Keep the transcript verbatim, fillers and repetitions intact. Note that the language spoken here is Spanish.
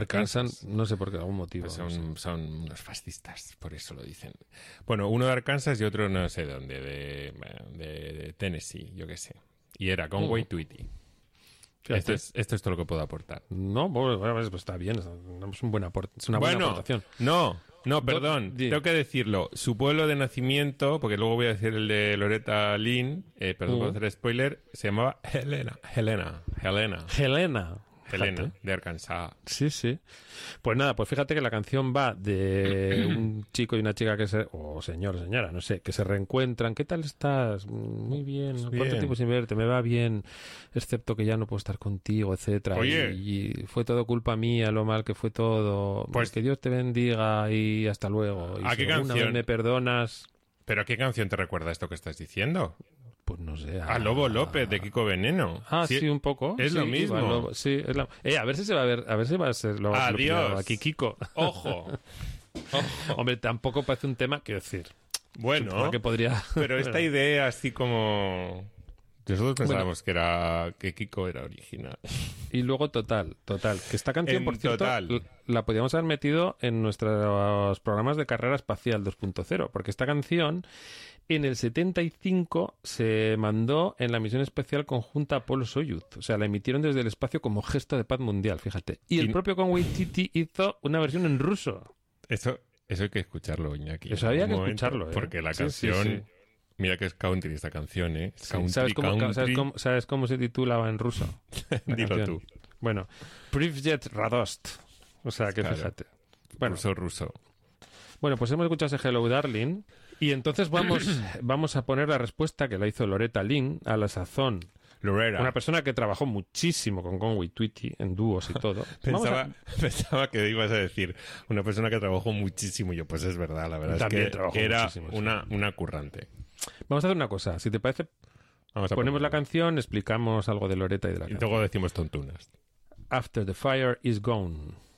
Arkansas, no sé por qué, algún motivo. Pues son, no sé. son unos fascistas, por eso lo dicen. Bueno, uno de Arkansas y otro no sé dónde, de, de, de Tennessee, yo qué sé. Y era Conway Uh. Twitty. Fíjate. Esto es, esto es todo lo que puedo aportar. No, bueno, pues está bien, es un buen aport- es una buena Bueno, aportación. no, no, perdón, di. tengo que decirlo. Su pueblo de nacimiento, porque luego voy a decir el de Loretta Lynn, eh, perdón por Uh. hacer spoiler, se llamaba Helena, Helena, Helena, Helena. Helena, Fíjate. de Arkansas. Sí, sí. Pues nada, pues fíjate que la canción va de un chico y una chica que se... O señor, señora, no sé, que se reencuentran. ¿Qué tal estás? Muy bien. ¿Cuánto Bien. tiempo sin verte? Me va bien, excepto que ya no puedo estar contigo, etcétera. Oye. Y, y fue todo culpa mía, lo mal que fue todo. Pues- que Dios te bendiga y hasta luego. Y ¿A si qué alguna canción? vez me perdonas, ¿Pero qué canción te recuerda esto que estás diciendo? pues no sé. A Lobo López, de Kiko Veneno. Ah, sí, un poco. Es Sí, lo mismo. Iván Lobo, sí, es la... Eh, a ver si se va a ver, a ver si va a ser lo, lo Adiós. pillado aquí, Kiko. Ojo. Hombre, tampoco parece un tema, quiero decir. Bueno, Supongo que podría... pero esta Bueno. idea así como... Nosotros pensábamos que era que Kiko era original. Y luego Total, Total. Que esta canción, En por cierto, Total. l- la podíamos haber metido en nuestros programas de carrera espacial dos punto cero, porque esta canción en el setenta y cinco se mandó en la misión especial conjunta Apolo-Soyuz. O sea, la emitieron desde el espacio como gesto de paz mundial, fíjate. Y el Y- propio Conway Twitty hizo una versión en ruso. Eso, eso hay que escucharlo, Iñaki. Eso había Un que momento, escucharlo, ¿eh? Porque la Sí, sí, canción... sí. Mira que es country esta canción, ¿eh? Es Sí, country, ¿Sabes, cómo, country. ¿sabes, cómo, ¿Sabes cómo se titulaba en ruso? la Dilo canción? tú. Bueno, Privjet Radost. O sea, que Claro. fíjate. Bueno, Ruso, ruso. Bueno, pues hemos escuchado ese Hello Darling y entonces vamos, vamos a poner la respuesta que la hizo Loretta Lynn a la sazón. Loretta. Una persona que trabajó muchísimo con Conway Twitty en dúos y todo. Vamos Pensaba, a- pensaba que ibas a decir una persona que trabajó muchísimo. Y yo, pues es verdad, la verdad También es que, trabajó que era muchísimo, sí. una, una currante. Vamos a hacer una cosa. Si te parece, Vamos a ponemos la ponerlo. canción, explicamos algo de Loretta y de la Y canción. luego decimos tontunas. After the Fire is Gone.